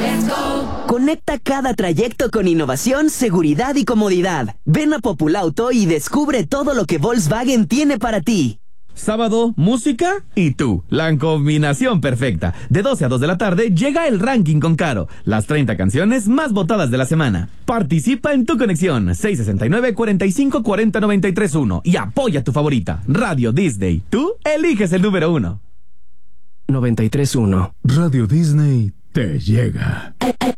Conecta cada trayecto con innovación, seguridad y comodidad. Ven a Populauto y descubre todo lo que Volkswagen tiene para ti. Sábado, música y tú. La combinación perfecta. De 12 a 2 de la tarde llega el ranking con Caro. Las 30 canciones más votadas de la semana. Participa en tu conexión. 669-4540-931. Y apoya a tu favorita. Radio Disney. Tú eliges el número 1. 93.1. Radio Disney te llega.